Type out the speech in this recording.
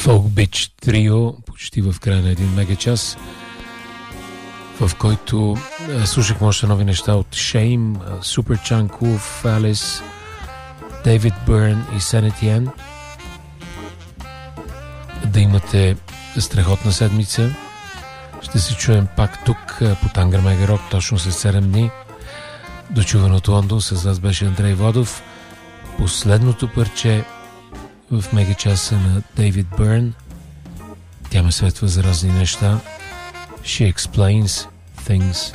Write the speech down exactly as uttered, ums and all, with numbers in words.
Folk Beach Trio, почти в края на един мегачас, в който а, слушахме още нови неща от Shame, Superchunk, Alice, David Byrne и Sanity N. Да имате страхотна седмица. Ще се чуем пак тук по Тангър Мега Рок точно след седем дни. Дочуван от Лондон, с вас беше Андрей Водов. Последното парче в мегачаса на Дейвид Бърн. Тя ме светва за разни неща. She explains things.